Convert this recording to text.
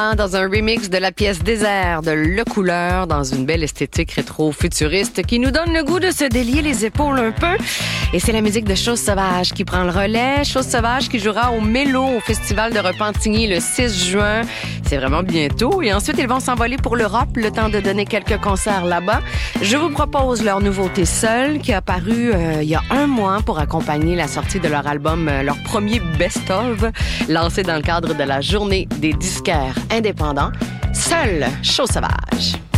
Dans un remix de la pièce Désert de Le Couleur, dans une belle esthétique rétro-futuriste qui nous donne le goût de se délier les épaules un peu. Et c'est la musique de Chose Sauvage qui prend le relais. Chose Sauvage qui jouera au Mélo au Festival de Repentigny le 6 juin. C'est vraiment bientôt. Et ensuite, ils vont s'envoler pour l'Europe, le temps de donner quelques concerts là-bas. Je vous propose leur nouveauté Seul, qui a paru il y a un mois pour accompagner la sortie de leur album, leur premier best-of, lancé dans le cadre de la Journée des disquaires indépendants. Seul, Chose Sauvage.